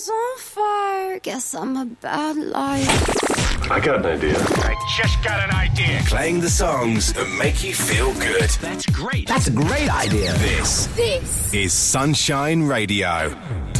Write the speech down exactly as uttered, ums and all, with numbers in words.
is on fire. Guess I'm a bad liar. I got an idea. I just got an idea. Playing the songs that make you feel good. That's great. That's a great idea. This, This is Sunshine Radio.